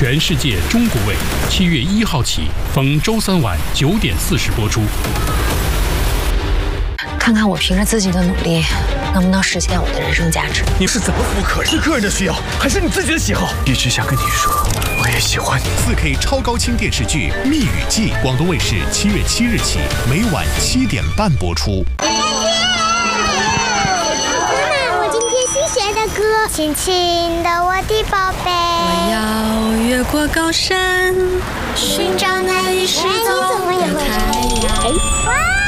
全世界中国味，7月1号起，逢周3晚9点40播出。 看看我凭着自己的努力，能不能实现我的人生价值？ 你是怎么服务客人？是客人的需要，还是你自己的喜好？一直想跟你说，我也喜欢你。 4K 超高清电视剧《蜜语记》，广东卫视7月7日起，每晚7点半播出。 妈妈，我今天新学的歌，轻轻的我的宝贝。 我要越过高山，寻找那一世走的太阳。 哇！